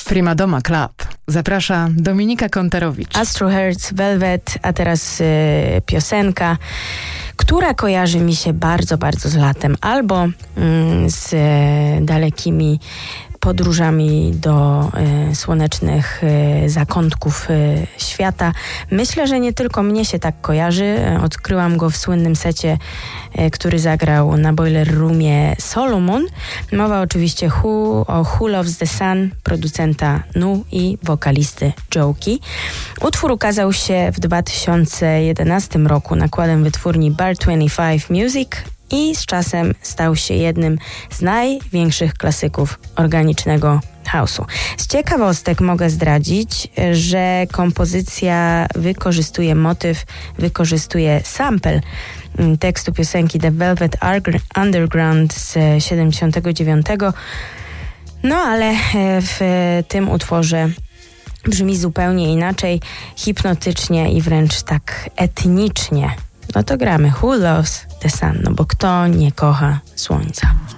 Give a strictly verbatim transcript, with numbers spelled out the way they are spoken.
Prima Doma Club. Zaprasza Dominika Kontarowicz. Astro Hertz, Velvet, a teraz y, piosenka, która kojarzy mi się bardzo, bardzo z latem. Albo y, z y, dalekimi podróżami do y, słonecznych y, zakątków y, świata. Myślę, że nie tylko mnie się tak kojarzy. Odkryłam go w słynnym secie, y, który zagrał na Boiler Roomie Solomon. Mowa oczywiście who, o Who Loves the Sun, producenta Nu i wokalisty Joki. Utwór ukazał się w dwa tysiące jedenastym roku nakładem wytwórni Bar dwadzieścia pięć Music i z czasem stał się jednym z największych klasyków organicznego house'u. Z ciekawostek mogę zdradzić, że kompozycja wykorzystuje motyw, wykorzystuje sample tekstu piosenki The Velvet Underground z siedemdziesiątego dziewiątego. No ale w tym utworze brzmi zupełnie inaczej, hipnotycznie i wręcz tak etnicznie. No to gramy Who Loves the Sun, no bo kto nie kocha słońca?